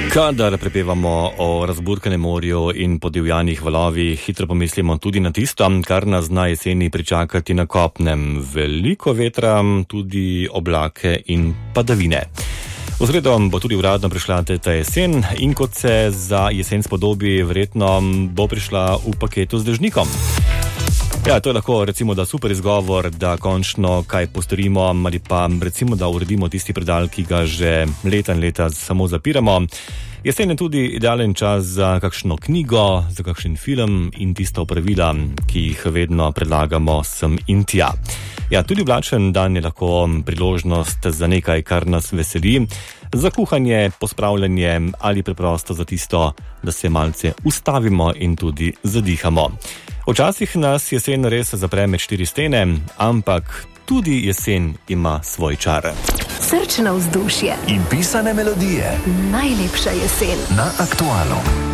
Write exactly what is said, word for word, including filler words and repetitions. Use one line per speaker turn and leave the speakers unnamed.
Kadar prepevamo o razburkanem morju in podivjanih valovih, hitro pomislimo tudi na tisto, kar nas zna jeseni pričakati na kopnem. Veliko vetra, tudi oblake in padavine. V sredo bo tudi uradno prišla ta jesen in kot se za jesen spodobi, verjetno bo prišla v paketu z dežnikom. Ja, to je lahko recimo da super izgovor, da končno kaj postorimo ali pa recimo da uredimo tisti predal, ki ga že leta in leta samo zapiramo. Jesen je tudi idealen čas za kakšno knjigo, za kakšen film in tista opravila, ki jih vedno predlagamo sem in tja. Ja, tudi oblačen dan je lahko priložnost za nekaj, kar nas veseli, za kuhanje, pospravljanje ali preprosto za tisto, da se malce ustavimo in tudi zadihamo. Včasih nas jesen res zapre med štiri stene, ampak tudi jesen ima svoj čar.
Srčno vzdušje
in pisane melodije.
Najlepša jesen
Na Aktualu.